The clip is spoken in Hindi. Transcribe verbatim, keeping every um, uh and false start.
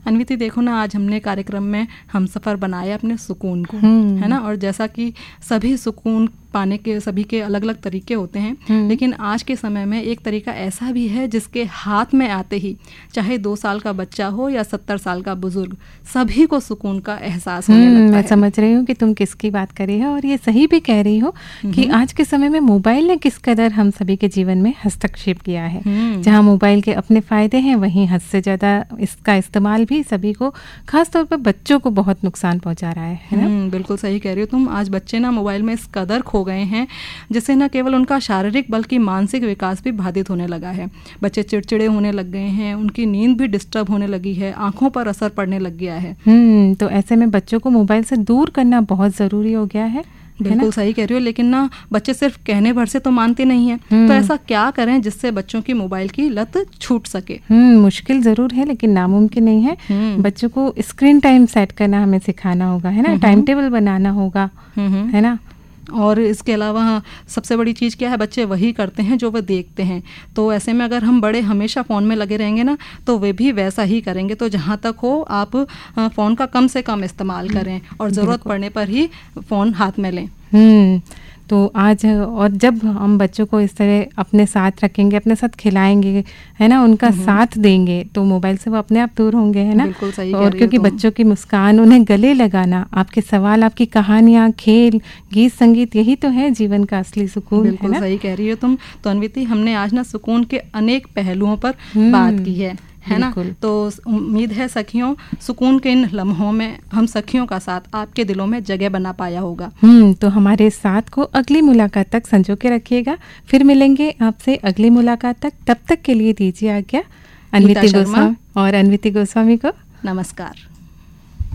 अन्विति देखो ना, आज हमने कार्यक्रम में हम सफ़र बनाया अपने सुकून को, है ना। और जैसा कि सभी सुकून पाने के सभी के अलग अलग तरीके होते हैं, लेकिन आज के समय में एक तरीका ऐसा भी है जिसके हाथ में आते ही चाहे दो साल का बच्चा हो या सत्तर साल का बुजुर्ग, सभी को सुकून का एहसास होने लगता है। मैं समझ रही हूँ कि तुम किसकी बात कर रही हो, और ये सही भी कह रही हो कि आज के समय में मोबाइल ने किस कदर हम सभी के जीवन में हस्तक्षेप किया है। जहाँ मोबाइल के अपने फायदे हैं, वहीं हद से ज़्यादा इसका इस्तेमाल भी सभी को, खासतौर पर बच्चों को बहुत नुकसान पहुँचा रहा है, है ना। बिल्कुल सही कह रही हो तुम। आज बच्चे ना मोबाइल में इस कदर खो गए हैं जिससे न केवल उनका शारीरिक बल्कि मानसिक विकास भी बाधित होने लगा है। बच्चे चिड़चिड़े होने लग गए हैं, उनकी नींद भी डिस्टर्ब होने लगी है, आंखों पर असर पड़ने लग गया है। हम्म तो ऐसे में बच्चों को मोबाइल से दूर करना बहुत ज़रूरी हो गया है। बिल्कुल सही कह रही हो, लेकिन ना बच्चे सिर्फ कहने भर से तो मानते नहीं हैं। तो ऐसा क्या करें जिससे बच्चों की मोबाइल की लत छूट सके? हम्म मुश्किल ज़रूर है, लेकिन नामुमकिन नहीं है। बच्चों को स्क्रीन टाइम सेट करना हमें सिखाना होगा, है ना। टाइम टेबल बनाना होगा, है ना। और इसके अलावा सबसे बड़ी चीज़ क्या है, बच्चे वही करते हैं जो वो देखते हैं। तो ऐसे में अगर हम बड़े हमेशा फ़ोन में लगे रहेंगे ना, तो वे भी वैसा ही करेंगे। तो जहाँ तक हो आप फ़ोन का कम से कम इस्तेमाल करें और ज़रूरत पड़ने पर ही फ़ोन हाथ में लें। हम्म तो आज और जब हम बच्चों को इस तरह अपने साथ रखेंगे, अपने साथ खिलाएंगे, है ना, उनका साथ देंगे, तो मोबाइल से वो अपने आप दूर होंगे, है ना। बिल्कुल सही और क्योंकि बच्चों की मुस्कान, उन्हें गले लगाना, आपके सवाल, आपकी कहानियाँ, खेल, गीत, संगीत, यही तो है जीवन का असली सुकून, है ना। बिल्कुल सही कह रही हो तुम। तो अन्विति, हमने आज ना सुकून के अनेक पहलुओं पर बात की है, है ना। तो उम्मीद है सखियों, सुकून के इन लम्हों में हम सखियों का साथ आपके दिलों में जगह बना पाया होगा। हम्म तो हमारे साथ को अगली मुलाकात तक संजो के रखिएगा। फिर मिलेंगे आपसे अगली मुलाकात तक। तब तक के लिए दीजिए आज्ञा अन्विति गोस्वामी और अन्विति गोस्वामी को। नमस्कार।